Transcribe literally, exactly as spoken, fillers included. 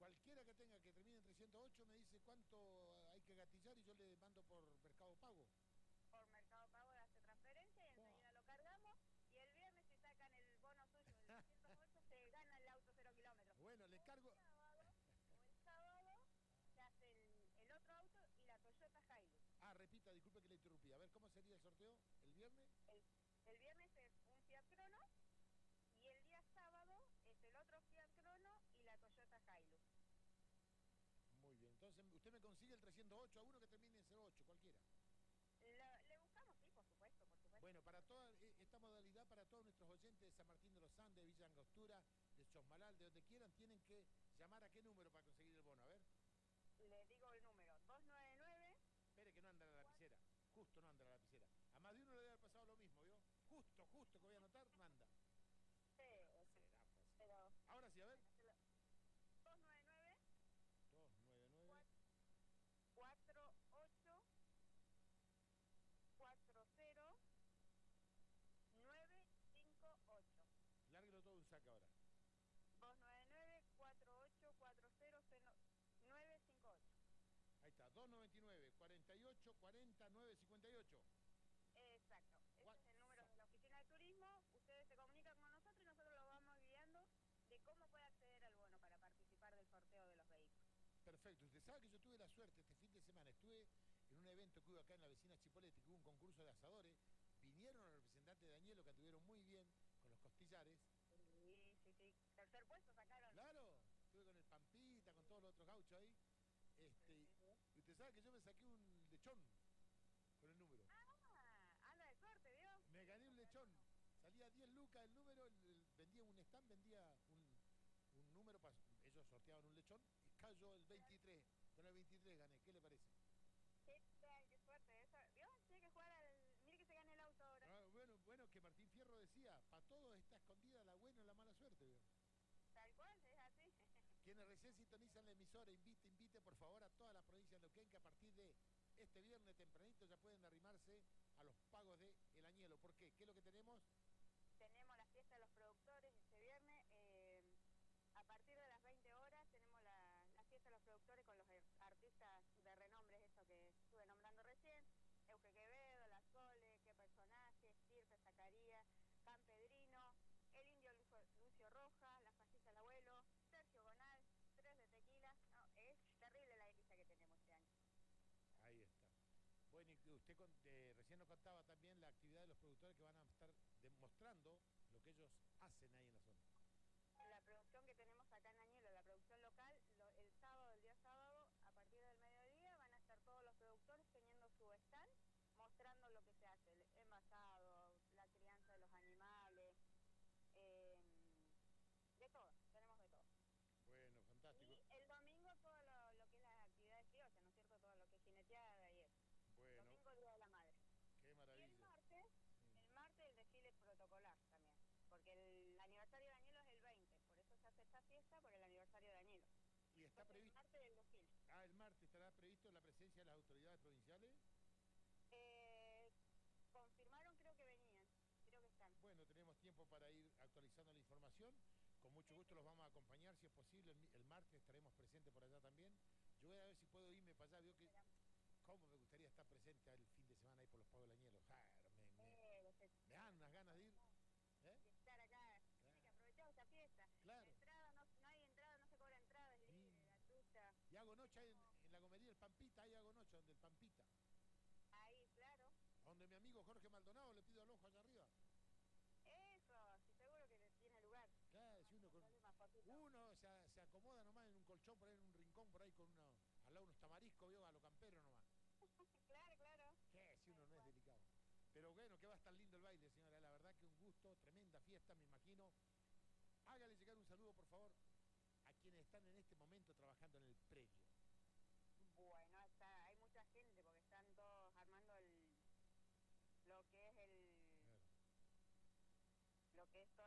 Cualquiera que tenga que termine en trescientos ocho me dice cuánto hay que gatillar y yo le mando por Mercado Pago. Por Mercado Pago le hace transferencia y enseguida oh. lo cargamos. Y el viernes, si sacan el bono suyo del trescientos ocho, se gana el auto cero kilómetros. Bueno, le cargo... El sábado, o el sábado se hace el, el otro auto y la Toyota Hilux. Ah, repita, disculpe que le interrumpí. A ver, ¿cómo sería el sorteo el viernes? El, el viernes es un Fiat Crono y el día sábado es el otro Fiat Crono y la Toyota Hilux. Muy bien, entonces usted me consigue el trescientos ocho a uno que termine en cero ocho, cualquiera. La, le buscamos, sí, por supuesto, por supuesto. Bueno, para toda esta modalidad, para todos nuestros oyentes de San Martín de los Andes, de Villa Angostura, de Chosmalal, de donde quieran, tienen que llamar a qué número para conseguir el bono, a ver. Le digo el número, dos nueve nueve... Espere que no anda la lapicera, justo no anda la lapicera. A más de uno le debe haber pasado lo mismo, ¿vio? Justo, justo que voy a anotar, no anda. Sí, será pues. Pero... Ahora sí, a ver. dos nueve nueve... dos nueve nueve... cuatro ocho... cuatro cero nueve cinco ocho. Lárguelo todo un saque ahora. dos nueve nueve cuatro ocho cuatro cero nueve cinco ocho. Ahí está, dos nueve nueve cuarenta y ocho cuarenta nueve cincuenta y ocho. Exacto, ese What? es el número de la oficina de turismo. Ustedes se comunican con nosotros y nosotros los vamos guiando de cómo puede acceder al bono para participar del sorteo de los vehículos. Perfecto, usted sabe que yo tuve la suerte este fin de semana, estuve en un evento que hubo acá en la vecina Chipolete, que hubo un concurso de asadores, vinieron los representantes de Añelo que anduvieron muy bien con los costillares. Sí, sí, sí, tercer puesto sacaron. Claro, estuve con el Pampita, con todos los otros gauchos ahí, este, sí, sí, sí. Y usted sabe que yo me saqué un lechón con el número. Ah, anda de suerte, ¿vio? Me gané un lechón, salía diez lucas el número, el, el, vendía un stand, vendía un, un número, para, ellos sorteaban un lechón y cayó el veintitrés, con el veintitrés gané, ¿qué le parece? ¿Qué tal? Qué suerte eso. ¿Vio? Tiene que jugar al... Mire que se gane el auto ahora. Ah, bueno, bueno, que Martín Fierro decía, para todos está escondida la buena y la mala suerte, ¿vio? Tal cual, es así. Quienes recién sintonizan la emisora, invite, invite por favor a toda la provincia de Neuquén que a partir de este viernes tempranito ya pueden arrimarse a los pagos de El Añelo. ¿Por qué? ¿Qué es lo que tenemos? Tenemos la fiesta de los productores este viernes. Eh, a partir de las veinte horas tenemos la, la fiesta de los productores con los artistas de renombre, eso que estuve nombrando recién. Euge Quevedo, La Sole, Qué Personaje, Stirpe, Zacarías, Campedrino, el Indio Lucio, Lucio Rojas, La Fallita del Abuelo, Sergio Gonal, Tres de Tequila. No, es terrible la lista que tenemos este año. Ahí está. Bueno, y usted con, eh, recién nos contaba también la actividad de los productores que van a estar demostrando lo que ellos hacen ahí en la zona. La producción que tenemos acá en Añelo, la producción local, lo, el sábado, el día sábado, a partir del mediodía, van a estar todos los productores teniendo su stand, mostrando lo que se hace, el envasado, la crianza de los animales, eh, de todo, tenemos de todo. Bueno, fantástico. Y el domingo todo lo, lo que es las actividades criollas, ¿no es cierto? Todo lo que es jineteada y eso. Bueno. Domingo, Día de la Madre. Qué maravilla. Y el martes, sí. el martes el desfile protocolar también. Porque el aniversario de Añelo es el veinte, por eso se hace esta fiesta, por el aniversario de Añelo. ¿Y está Entonces, previsto? El martes del desfile. Ah, el martes estará previsto la presencia de las autoridades provinciales. Eh, confirmaron, creo que venían, creo que están. Bueno, tenemos tiempo para ir actualizando la información. Con mucho gusto los vamos a acompañar, si es posible. El, el martes estaremos presentes por allá también. Yo voy a ver si puedo irme para allá. Veo que cómo me gustaría estar presente el fin de semana ahí por los pagos del Añelo. Me, me, eh, me dan unas ganas de ir. ¿Eh? De estar acá, claro. Tiene que aprovechar esta fiesta. Claro. Entrada, no, no hay entrada, no se cobra entrada, es libre, sí. gratuita. Y hago noche ahí en, en la comería El Pampita, ahí hago noche, donde el Pampita. Ahí, claro. Donde mi amigo Jorge Maldonado le pido al ojo allá arriba. Eso, sí, seguro que tiene lugar. Claro, si uno con, uno se, se acomoda nomás en un colchón, por ahí en un rincón, por ahí con uno, al lado unos tamariscos, vio, a lo campero nomás. Claro, claro. ¿Qué? Si uno no es delicado. Pero bueno, que va a estar lindo el baile, señora. La verdad que un gusto, tremenda fiesta, me imagino. Hágale llegar un saludo, por favor, a quienes están en este momento trabajando en el predio. Bueno, está, hay mucha gente porque están todos armando el, lo que es el, claro. lo que es todo